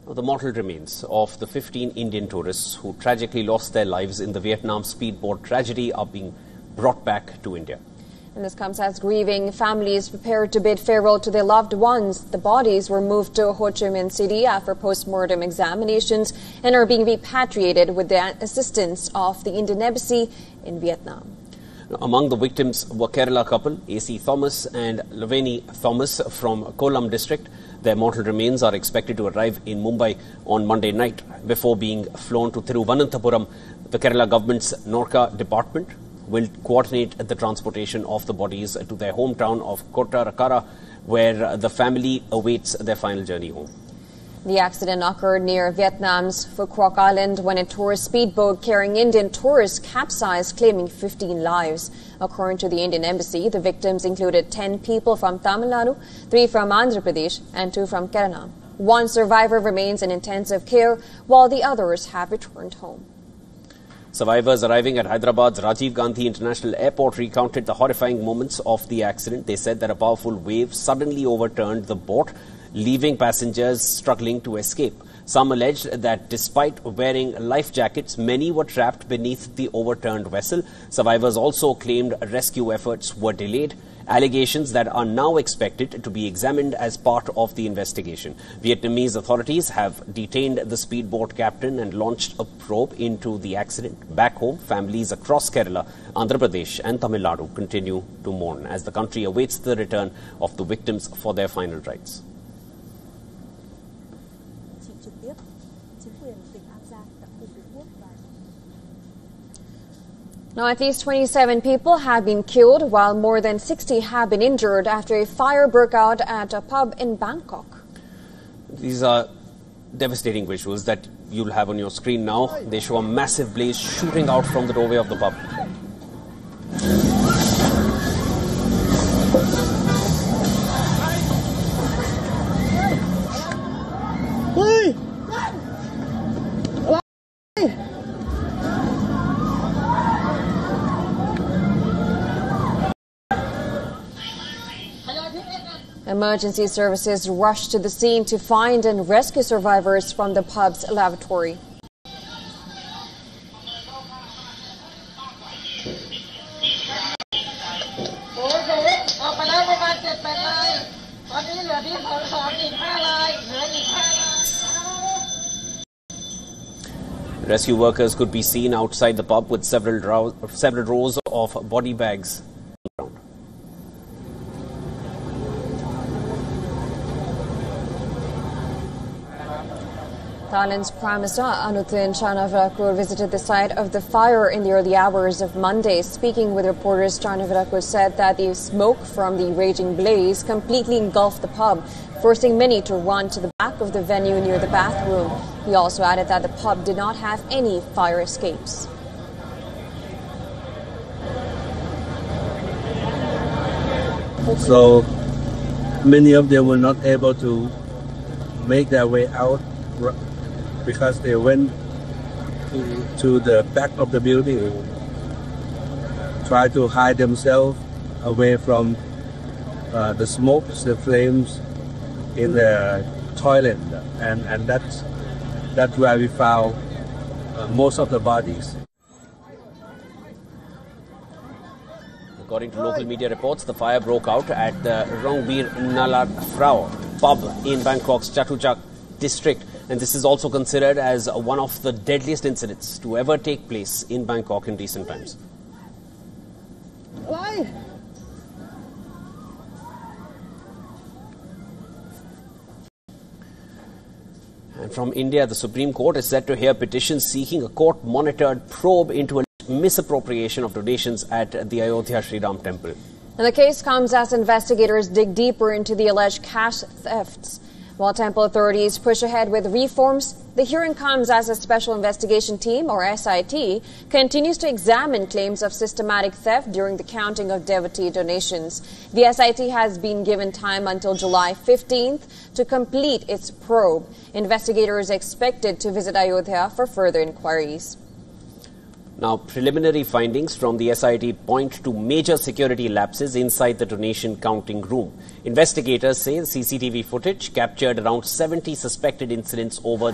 The mortal remains of the 15 Indian tourists who tragically lost their lives in the Vietnam speedboat tragedy are being brought back to India. And this comes as grieving families prepare to bid farewell to their loved ones. The bodies were moved to Ho Chi Minh City after post-mortem examinations and are being repatriated with the assistance of the Indian Embassy in Vietnam. Among the victims were Kerala couple A.C. Thomas and Laveni Thomas from Kollam district. Their mortal remains are expected to arrive in Mumbai on Monday night before being flown to Thiruvananthapuram. The Kerala government's Norca department will coordinate the transportation of the bodies to their hometown of Kottarakara, where the family awaits their final journey home. The accident occurred near Vietnam's Phu Quoc Island when a tourist speedboat carrying Indian tourists capsized, claiming 15 lives. According to the Indian Embassy, the victims included 10 people from Tamil Nadu, 3 from Andhra Pradesh and 2 from Kerala. One survivor remains in intensive care, while the others have returned home. Survivors arriving at Hyderabad's Rajiv Gandhi International Airport recounted the horrifying moments of the accident. They said that a powerful wave suddenly overturned the boat, leaving passengers struggling to escape. Some alleged that despite wearing life jackets, many were trapped beneath the overturned vessel. Survivors also claimed rescue efforts were delayed, allegations that are now expected to be examined as part of the investigation. Vietnamese authorities have detained the speedboat captain and launched a probe into the accident. Back home, families across Kerala, Andhra Pradesh and Tamil Nadu continue to mourn as the country awaits the return of the victims for their final rites. Now, at least 27 people have been killed, while more than 60 have been injured after a fire broke out at a pub in Bangkok. These are devastating visuals that you'll have on your screen now. They show a massive blaze shooting out from the doorway of the pub. Emergency services rushed to the scene to find and rescue survivors from the pub's lavatory. Rescue workers could be seen outside the pub with several rows of body bags. Thailand's Prime Minister Anutin Charnvirakul visited the site of the fire in the early hours of Monday. Speaking with reporters, Charnvirakul said that the smoke from the raging blaze completely engulfed the pub, forcing many to run to the back of the venue near the bathroom. He also added that the pub did not have any fire escapes. So many of them were not able to make their way out because they went to the back of the building, try to hide themselves away from the smoke, the flames in the toilet, and that's where we found most of the bodies. According to local media reports, the fire broke out at the Rongbir Nalat Frau pub in Bangkok's Chatuchak district, and this is also considered as one of the deadliest incidents to ever take place in Bangkok in recent times. Why? And from India, the Supreme Court is set to hear petitions seeking a court-monitored probe into a misappropriation of donations at the Ayodhya Sri Ram temple. And the case comes as investigators dig deeper into the alleged cash thefts. While temple authorities push ahead with reforms, the hearing comes as a special investigation team, or SIT, continues to examine claims of systematic theft during the counting of devotee donations. The SIT has been given time until July 15th to complete its probe. Investigators are expected to visit Ayodhya for further inquiries. Now, preliminary findings from the SIT point to major security lapses inside the donation counting room. Investigators say CCTV footage captured around 70 suspected incidents over